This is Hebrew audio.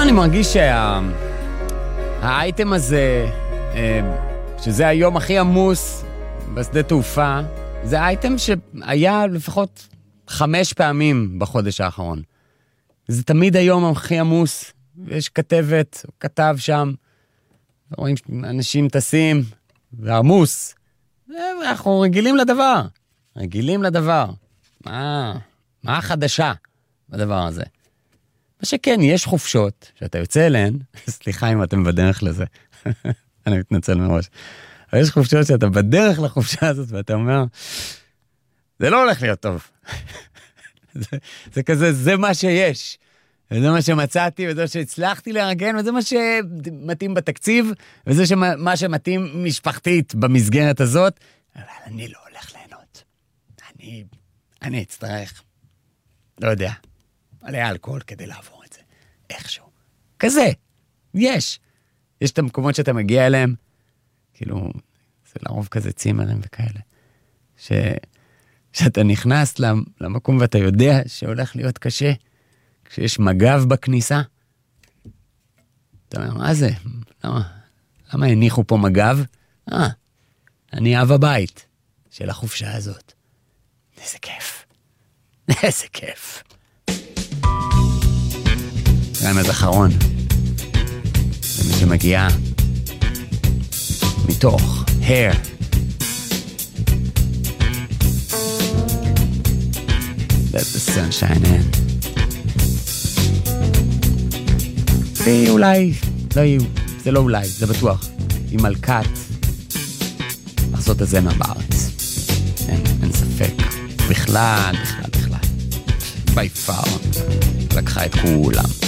אני מרגיש שהאייטם הזה, שזה היום הכי עמוס בשדה תעופה, זה אייטם שהיה לפחות 5 פעמים בחודש האחרון. זה תמיד היום הכי עמוס, ויש כתבת, כתב שם, רואים אנשים טסים, ועמוס. אנחנו רגילים לדבר. רגילים לדבר. מה החדשה בדבר הזה? מה שכן, יש חופשות שאתה יוצא אליהן, סליחה אם אתם בדרך לזה, אני מתנצל מראש, אבל יש חופשות שאתה בדרך לחופשה הזאת, ואתה אומר, זה לא הולך להיות טוב. זה כזה, זה מה שיש. וזה מה שמצאתי, וזה שהצלחתי לארגן, וזה מה שמתאים בתקציב, וזה מה שמתאים משפחתית במסגרת הזאת, אבל אני לא הולך ליהנות. אני אצטרך, לא יודע, עלי אלכוהול כדי לעבור את זה. איכשהו. כזה. יש את המקומות שאתה מגיע אליהם, כאילו, זה לרוב כזה צימרים וכאלה, שאתה נכנס למקום ואתה יודע שהולך להיות קשה, כשיש מגב בכניסה, אתה אומר, מה זה? למה הניחו פה מגב? אני אב הבית של החופשה הזאת. איזה כיף. איזה כיף. רמז אחרון. זה מי שמגיעה מתוך hair. Let the sun shine in. ואולי, לא יהיו, זה לא אולי, זה בטוח. עם מלכת לעשות הזמר בארץ. אין ספק. בכלל. by far. לקחה את כולם.